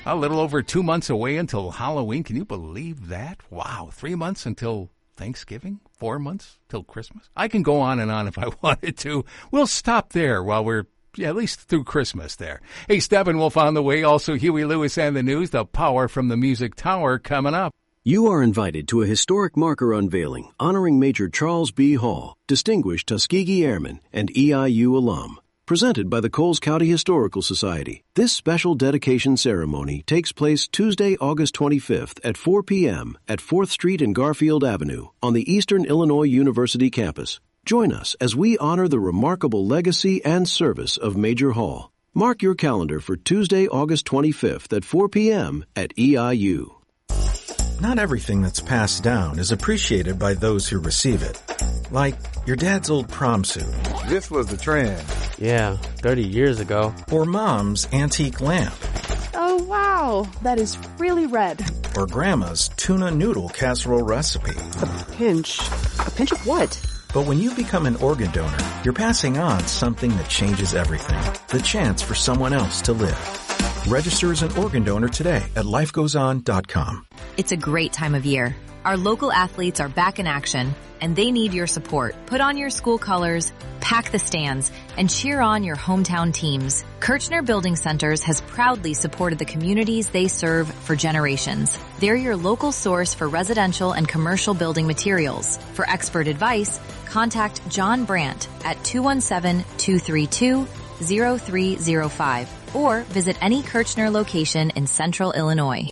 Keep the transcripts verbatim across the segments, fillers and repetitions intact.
A little over two months away until Halloween. Can you believe that? Wow, three months until Thanksgiving? Four months till Christmas? I can go on and on if I wanted to. We'll stop there while we're, yeah, at least through Christmas there. Hey, Steppenwolf on the way. Also, Huey Lewis and the News. The Power from the Music Tower coming up. You are invited to a historic marker unveiling honoring Major Charles B. Hall, distinguished Tuskegee Airman and E I U alum. Presented by the Coles County Historical Society, this special dedication ceremony takes place Tuesday, August twenty-fifth at four p.m. at fourth Street and Garfield Avenue on the Eastern Illinois University campus. Join us as we honor the remarkable legacy and service of Major Hall. Mark your calendar for Tuesday, August twenty-fifth at four p.m. at E I U. Not everything that's passed down is appreciated by those who receive it. Like your dad's old prom suit. This was the trend. Yeah, thirty years ago. Or mom's antique lamp. Oh, wow. That is really red. Or grandma's tuna noodle casserole recipe. A pinch. A pinch of what? But when you become an organ donor, you're passing on something that changes everything. The chance for someone else to live. Register as an organ donor today at life goes on dot com. It's a great time of year. Our local athletes are back in action, and they need your support. Put on your school colors, pack the stands, and cheer on your hometown teams. Kirchner Building Centers has proudly supported the communities they serve for generations. They're your local source for residential and commercial building materials. For expert advice, contact John Brandt at two one seven, two three two, zero three zero five or visit any Kirchner location in central Illinois.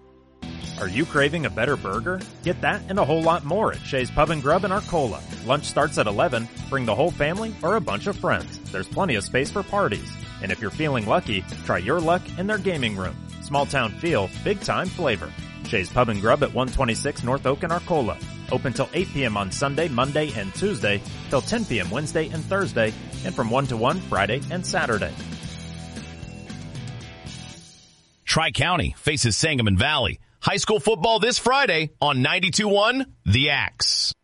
Are you craving a better burger? Get that and a whole lot more at Shea's Pub and Grub in Arcola. Lunch starts at eleven. Bring the whole family or a bunch of friends. There's plenty of space for parties. And if you're feeling lucky, try your luck in their gaming room. Small town feel, big time flavor. Shea's Pub and Grub at one twenty-six North Oak in Arcola. Open till eight p.m. on Sunday, Monday, and Tuesday, till ten p.m. Wednesday and Thursday, and from one to one Friday and Saturday. Tri-County faces Sangamon Valley. High school football this Friday on ninety-two point one The Axe.